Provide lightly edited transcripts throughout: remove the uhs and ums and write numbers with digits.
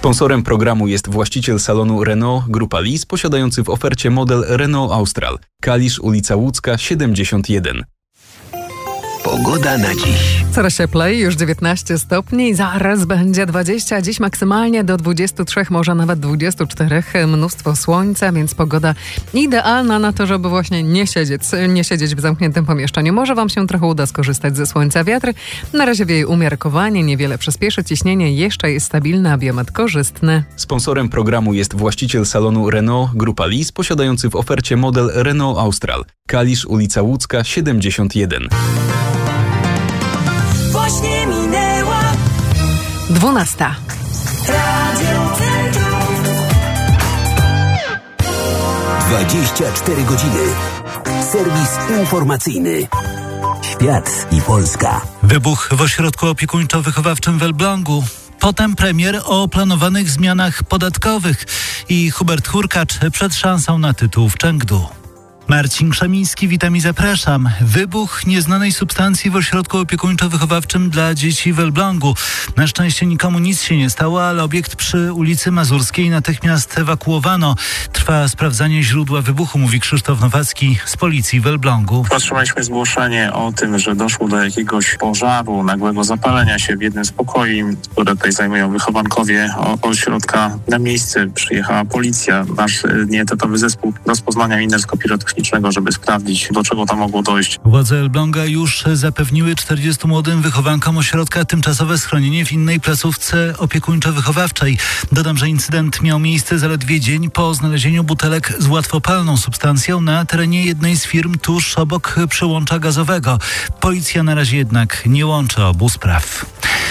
Sponsorem programu jest właściciel salonu Renault Grupa Lis, posiadający w ofercie model Renault Austral. Kalisz, ulica Łódzka, 71. Pogoda na dziś. Coraz cieplej, już 19 stopni, zaraz będzie 20, dziś maksymalnie do 23, może nawet 24. Mnóstwo słońca, więc pogoda idealna na to, żeby właśnie nie siedzieć w zamkniętym pomieszczeniu. Może wam się trochę uda skorzystać ze słońca. Wiatr na razie wieje umiarkowanie, niewiele przyspieszy. Ciśnienie jeszcze jest stabilne, a biometr korzystny. Sponsorem programu jest właściciel salonu Renault Grupa Lis, posiadający w ofercie model Renault Austral. Kalisz, ulica Łódzka, 71. Właśnie minęła 12. Radio Centrum. 24 godziny. Serwis informacyjny. Świat i Polska. Wybuch w ośrodku opiekuńczo-wychowawczym w Elblągu. Potem premier o planowanych zmianach podatkowych i Hubert Hurkacz przed szansą na tytuł w Chengdu. Marcin Krzemiński, witam i zapraszam. Wybuch nieznanej substancji w ośrodku opiekuńczo-wychowawczym dla dzieci w Elblągu. Na szczęście nikomu nic się nie stało, ale obiekt przy ulicy Mazurskiej natychmiast ewakuowano. Trwa sprawdzanie źródła wybuchu, mówi Krzysztof Nowacki z policji w Elblągu. Otrzymaliśmy zgłoszenie o tym, że doszło do jakiegoś pożaru, nagłego zapalenia się w jednym z pokoi, które tutaj zajmują wychowankowie ośrodka. Na miejsce przyjechała policja, nasz nieetatowy zespół rozpoznania minersko-pirotechnicznego, żeby sprawdzić, do czego tam mogło dojść. Władze Elbląga już zapewniły 40 młodym wychowankom ośrodka tymczasowe schronienie w innej placówce opiekuńczo-wychowawczej. Dodam, że incydent miał miejsce zaledwie dzień po znalezieniu butelek z łatwopalną substancją na terenie jednej z firm tuż obok przyłącza gazowego. Policja na razie jednak nie łączy obu spraw.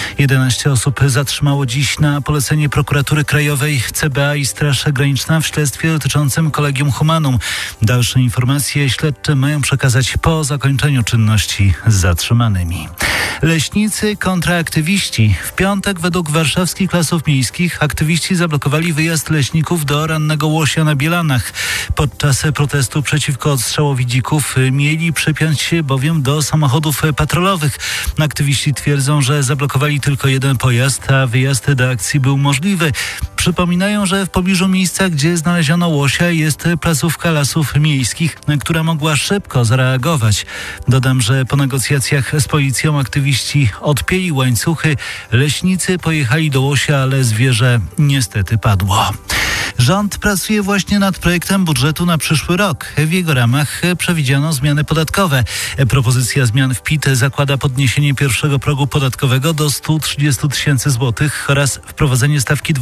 11 osób zatrzymało dziś na polecenie Prokuratury Krajowej, CBA i Straż Graniczna w śledztwie dotyczącym Collegium Humanum. Dalsze informacje śledcze mają przekazać po zakończeniu czynności z zatrzymanymi. Leśnicy kontra aktywiści. W piątek według warszawskich Lasów Miejskich aktywiści zablokowali wyjazd leśników do rannego łosia na Bielanach. Podczas protestu przeciwko odstrzałowi dzików mieli przypiąć się bowiem do samochodów patrolowych. Aktywiści twierdzą, że zablokowali tylko jeden pojazd, a wyjazd do akcji był możliwy. Przypominają, że w pobliżu miejsca, gdzie znaleziono łosia, jest placówka Lasów Miejskich, która mogła szybko zareagować. Dodam, że po negocjacjach z policją aktywiści odpięli łańcuchy. Leśnicy pojechali do łosia, ale zwierzę niestety padło. Rząd pracuje właśnie nad projektem budżetu na przyszły rok. W jego ramach przewidziano zmiany podatkowe. Propozycja zmian w PIT zakłada podniesienie pierwszego progu podatkowego do 130 tysięcy złotych oraz wprowadzenie stawki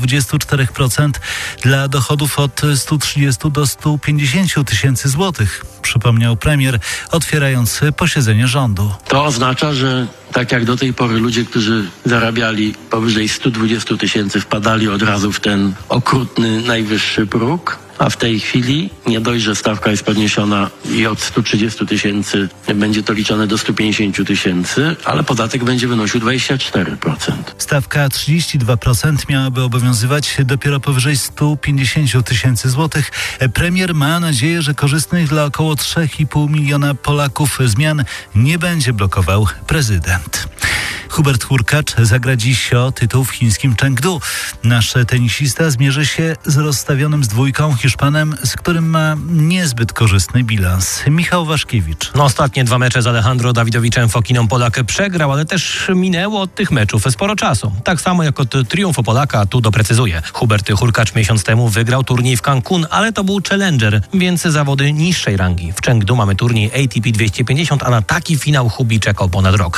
24% dla dochodów od 130 do 150 tysięcy złotych, przypomniał premier, otwierając posiedzenie rządu. To oznacza, że tak jak do tej pory ludzie, którzy zarabiali powyżej 120 tysięcy, wpadali od razu w ten okrutny najwyższy próg, a w tej chwili nie dość, że stawka jest podniesiona i od 130 tysięcy będzie to liczone do 150 tysięcy, ale podatek będzie wynosił 24%. Stawka 32% miałaby obowiązywać dopiero powyżej 150 tysięcy złotych. Premier ma nadzieję, że korzystnych dla około 3,5 miliona Polaków zmian nie będzie blokował prezydent. Hubert Hurkacz zagra dziś o tytuł w chińskim Chengdu. Nasz tenisista zmierzy się z rozstawionym z dwójką Hiszpanem, z którym ma niezbyt korzystny bilans. Michał Waszkiewicz. Ostatnie 2 mecze z Alejandro Dawidowiczem Fokiną Polak przegrał, ale też minęło od tych meczów sporo czasu. Tak samo jak od triumfu Polaka, tu doprecyzuje. Hubert Hurkacz miesiąc temu wygrał turniej w Cancun, ale to był challenger, więc zawody niższej rangi. W Chengdu mamy turniej ATP 250, a na taki finał Hubi czekał ponad rok.